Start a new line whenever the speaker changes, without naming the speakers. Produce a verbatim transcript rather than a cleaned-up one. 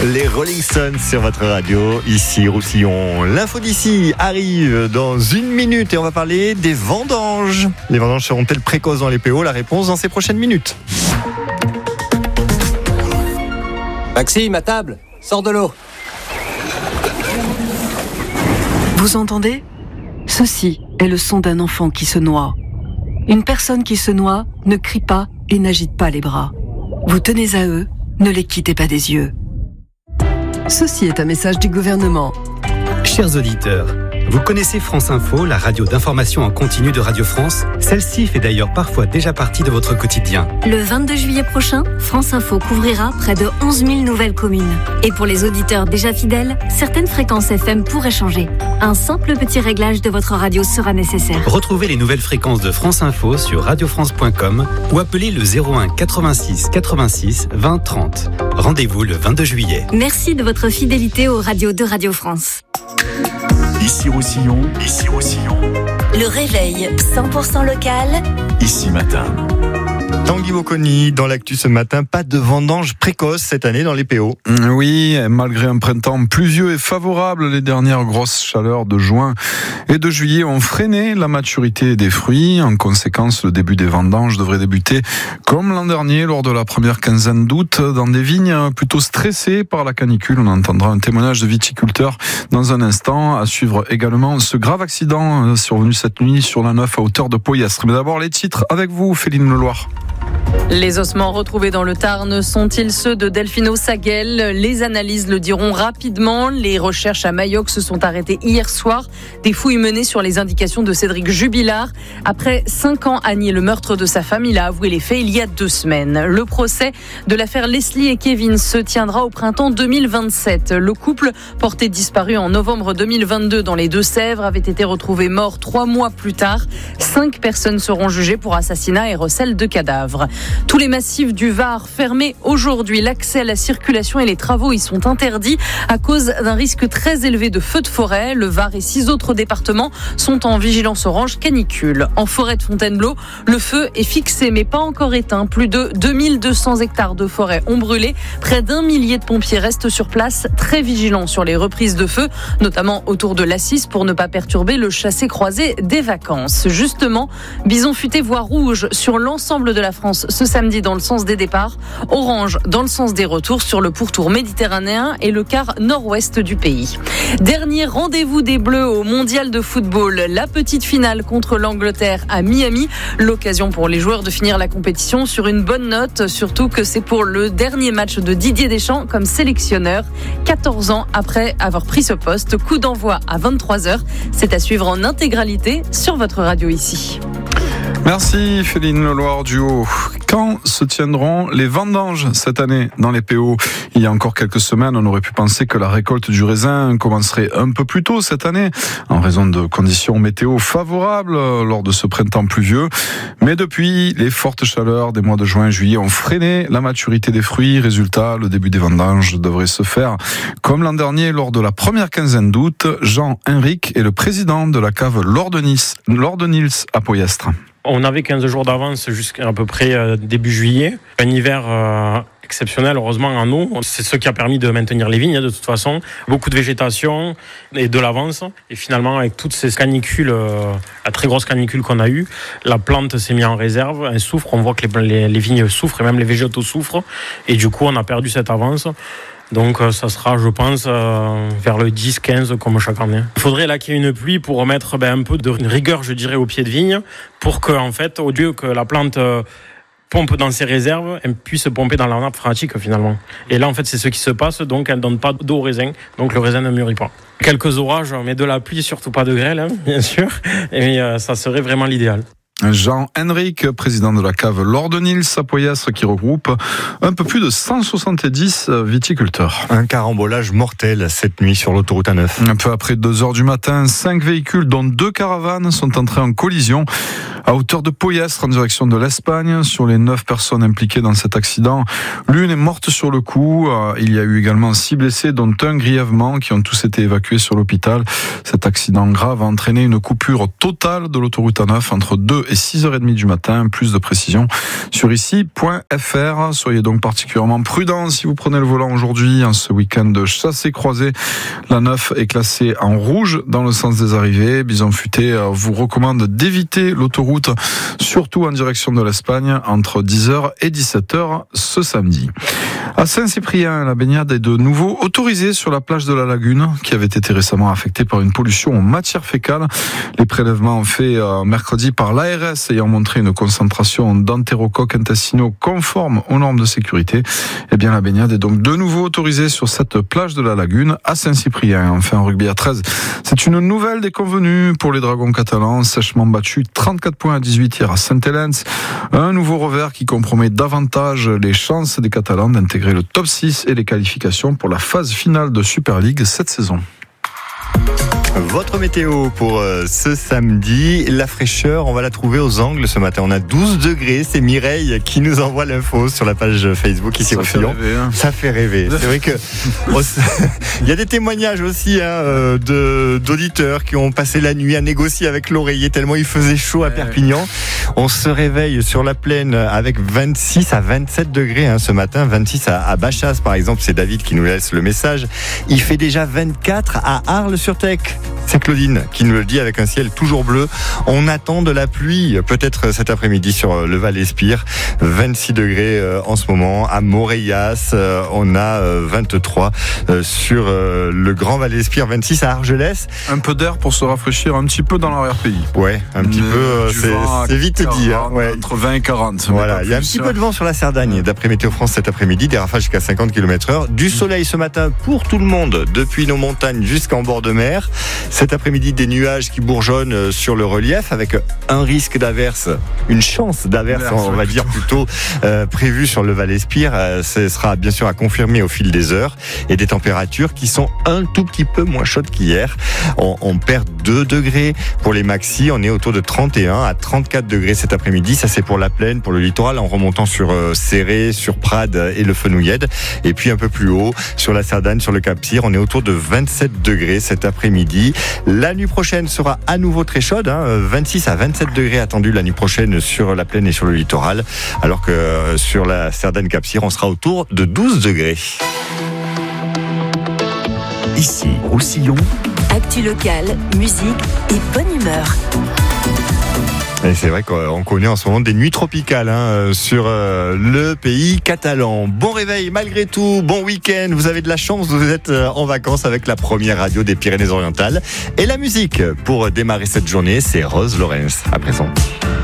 Les Rolling Stones sur votre radio, ici Roussillon. L'info d'ici arrive dans une minute et on va parler des vendanges. Les vendanges seront-elles précoces dans les P O? La réponse dans ces prochaines minutes.
Maxime, à table, sors de l'eau.
Vous entendez ? Ceci est le son d'un enfant qui se noie. Une personne qui se noie ne crie pas et n'agite pas les bras. Vous tenez à eux, ne les quittez pas des yeux. Ceci est un message du gouvernement.
Chers auditeurs, vous connaissez France Info, la radio d'information en continu de Radio France? Celle-ci fait d'ailleurs parfois déjà partie de votre quotidien.
Le vingt-deux juillet prochain, France Info couvrira près de onze mille nouvelles communes. Et pour les auditeurs déjà fidèles, certaines fréquences F M pourraient changer. Un simple petit réglage de votre radio sera nécessaire.
Retrouvez les nouvelles fréquences de France Info sur radio france point com ou appelez le zéro un quatre-vingt-six quatre-vingt-six vingt trente. Rendez-vous le vingt-deux juillet.
Merci de votre fidélité aux radios de Radio France.
Ici Roussillon, ici Roussillon.
Le réveil cent pour cent local.
Ici Matin.
Tanguy Bocconi, dans l'actu ce matin, pas de vendanges précoces cette année dans les P O.
Oui, malgré un printemps pluvieux et favorable, les dernières grosses chaleurs de juin et de juillet ont freiné la maturité des fruits. En conséquence, le début des vendanges devrait débuter comme l'an dernier, lors de la première quinzaine d'août, dans des vignes plutôt stressées par la canicule. On entendra un témoignage de viticulteurs dans un instant. À suivre également ce grave accident survenu cette nuit sur la neuf à hauteur de Poyestre. Mais d'abord les titres avec vous, Féline Leloir.
Les ossements retrouvés dans le Tarn sont-ils ceux de Delphino Saguel ? Les analyses le diront rapidement. Les recherches à Mayoc se sont arrêtées hier soir. Des fouilles menées sur les indications de Cédric Jubilard. Après cinq ans à nier le meurtre de sa femme, il a avoué les faits il y a deux semaines. Le procès de l'affaire Leslie et Kevin se tiendra au printemps deux mille vingt-sept. Le couple, porté disparu en novembre deux mille vingt-deux dans les Deux-Sèvres, avait été retrouvé mort trois mois plus tard. Cinq personnes seront jugées pour assassinat et recel de cadavres. Tous les massifs du Var fermés aujourd'hui. L'accès à la circulation et les travaux y sont interdits à cause d'un risque très élevé de feux de forêt. Le Var et six autres départements sont en vigilance orange canicule. En forêt de Fontainebleau, le feu est fixé mais pas encore éteint. Plus de deux mille deux cents hectares de forêt ont brûlé. Près d'un millier de pompiers restent sur place, très vigilants sur les reprises de feu, notamment autour de l'Assis pour ne pas perturber le chassé-croisé des vacances. Justement, bison futé voie rouge sur l'ensemble de la France ce samedi dans le sens des départs, orange dans le sens des retours sur le pourtour méditerranéen et le quart nord-ouest du pays. Dernier rendez-vous des Bleus au mondial de football, la petite finale contre l'Angleterre à Miami, l'occasion pour les joueurs de finir la compétition sur une bonne note, surtout que c'est pour le dernier match de Didier Deschamps comme sélectionneur, quatorze ans après avoir pris ce poste. Coup d'envoi à vingt-trois heures, c'est à suivre en intégralité sur votre radio ici.
Merci Féline Leloir du Haut. Quand se tiendront les vendanges cette année dans les P O ? Il y a encore quelques semaines, on aurait pu penser que la récolte du raisin commencerait un peu plus tôt cette année, en raison de conditions météo favorables lors de ce printemps pluvieux. Mais depuis, les fortes chaleurs des mois de juin et juillet ont freiné la maturité des fruits. Résultat, le début des vendanges devrait se faire comme l'an dernier lors de la première quinzaine d'août. Jean Henrique est le président de la cave Lord de Nils, Lord de Nils à Poyestre.
On avait quinze jours d'avance jusqu'à à peu près euh, début juillet. Un hiver euh, exceptionnel, heureusement, en eau. C'est ce qui a permis de maintenir les vignes, de toute façon. Beaucoup de végétation et de l'avance. Et finalement, avec toutes ces canicules, euh, la très grosse canicule qu'on a eue, la plante s'est mise en réserve. Elle souffre, on voit que les, les, les vignes souffrent et même les végétaux souffrent. Et du coup, on a perdu cette avance. Donc ça sera, je pense, euh, vers le dix quinze comme chaque année. Il faudrait là qu'il y ait une pluie pour remettre ben, un peu de rigueur, je dirais, au pied de vigne, pour que, en fait, au lieu que la plante euh, pompe dans ses réserves, elle puisse pomper dans la nappe phréatique finalement. Et là, en fait, c'est ce qui se passe, donc elle ne donne pas d'eau au raisin, donc le raisin ne mûrit pas. Quelques orages, mais de la pluie, surtout pas de grêle, hein, bien sûr, et euh, ça serait vraiment l'idéal.
Jean Henrique, président de la cave Lord de Nils à Poyestre, qui regroupe un peu plus de cent soixante-dix viticulteurs.
Un carambolage mortel cette nuit sur l'autoroute A neuf.
Un peu après deux heures du matin, cinq véhicules, dont deux caravanes, sont entrés en collision à hauteur de Poyestre en direction de l'Espagne. Sur les neuf personnes impliquées dans cet accident, l'une est morte sur le coup. Il y a eu également six blessés, dont un grièvement, qui ont tous été évacués sur l'hôpital. Cet accident grave a entraîné une coupure totale de l'autoroute A neuf entre deux et six heures trente du matin. Plus de précisions sur ici point f r. Soyez donc particulièrement prudents si vous prenez le volant aujourd'hui, en ce week-end de chassé croisé. La neuf est classée en rouge dans le sens des arrivées. Bison Futé vous recommande d'éviter l'autoroute, surtout en direction de l'Espagne, entre dix heures et dix-sept heures ce samedi. À Saint-Cyprien, la baignade est de nouveau autorisée sur la plage de la Lagune, qui avait été récemment affectée par une pollution aux matières fécales. Les prélèvements faits euh, mercredi par l'A R S ayant montré une concentration d'entérocoques intestinaux conforme aux normes de sécurité, eh bien la baignade est donc de nouveau autorisée sur cette plage de la Lagune à Saint-Cyprien. Enfin, en rugby à treize, c'est une nouvelle déconvenue pour les Dragons catalans, sèchement battus trente-quatre points à dix-huit hier à Saint-Hélène. Un nouveau revers qui compromet davantage les chances des Catalans d'intégrer le top six et les qualifications pour la phase finale de Super League cette saison.
Votre météo pour ce samedi, la fraîcheur, on va la trouver aux Angles ce matin. On a douze degrés, c'est Mireille qui nous envoie l'info sur la page Facebook ici au Fillon.
Hein.
Ça fait rêver. C'est vrai que il y a des témoignages aussi hein, de d'auditeurs qui ont passé la nuit à négocier avec l'oreiller tellement il faisait chaud à Perpignan. On se réveille sur la plaine avec vingt-six à vingt-sept degrés hein, ce matin, vingt-six à, à Bachas par exemple, c'est David qui nous laisse le message. Il fait déjà vingt-quatre à Arles-sur-Tech. C'est Claudine qui nous le dit avec un ciel toujours bleu. On attend de la pluie, peut-être cet après-midi sur le Val-Espire. vingt-six degrés en ce moment. À Moreiras, on a vingt-trois sur le Grand Val-Espire, vingt-six à Argelès.
Un peu d'air pour se rafraîchir un petit peu dans l'arrière-pays.
Ouais, un petit
euh,
peu, c'est, c'est vite dit. Hein, ouais.
Entre vingt et quarante.
Voilà, il y a un petit peu de vent sur la Cerdagne. D'après Météo France cet après-midi, des rafales jusqu'à cinquante kilomètres heure. Du soleil ce matin pour tout le monde, depuis nos montagnes jusqu'en bord de mer. Cet après-midi, des nuages qui bourgeonnent sur le relief avec un risque d'averse, une chance d'averse, on va dire plutôt, euh, prévue sur le Val-Espire. Euh, ce sera bien sûr à confirmer au fil des heures et des températures qui sont un tout petit peu moins chaudes qu'hier. On, on perd deux degrés pour les maxis. On est autour de trente et un à trente-quatre degrés cet après-midi. Ça, c'est pour la plaine, pour le littoral, en remontant sur euh, Céré, sur Prades et le Fenouillède. Et puis un peu plus haut, sur la Cerdagne, sur le Cap-Cyr, on est autour de vingt-sept degrés cet après-midi. La nuit prochaine sera à nouveau très chaude, hein, vingt-six à vingt-sept degrés attendus la nuit prochaine sur la plaine et sur le littoral, alors que euh, sur la Cerdagne Cap-Cyr, on sera autour de douze degrés.
Ici, Roussillon.
Actu locale, musique et bonne humeur.
Et c'est vrai qu'on connaît en ce moment des nuits tropicales hein, sur euh, le pays catalan. Bon réveil malgré tout, bon week-end, vous avez de la chance, vous êtes euh, en vacances avec la première radio des Pyrénées-Orientales. Et la musique pour démarrer cette journée, c'est Rose Lawrence. À présent.